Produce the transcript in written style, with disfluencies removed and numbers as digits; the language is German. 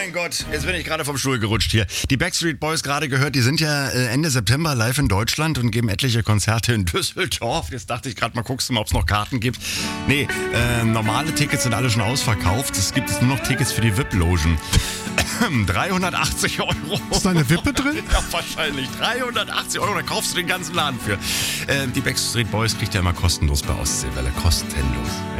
mein Gott, jetzt bin ich gerade vom Stuhl gerutscht hier. Die Backstreet Boys gerade gehört, die sind ja Ende September live in Deutschland und geben etliche Konzerte in Düsseldorf. Jetzt dachte ich gerade mal, guckst du mal, ob es noch Karten gibt. Nee, normale Tickets sind alle schon ausverkauft. Es gibt jetzt nur noch Tickets für die VIP-Logen. 380 €. Ist da eine Wippe drin? Ja, wahrscheinlich. 380 €, da kaufst du den ganzen Laden für. Die Backstreet Boys kriegt ja immer kostenlos bei Ostseewelle. Kostenlos.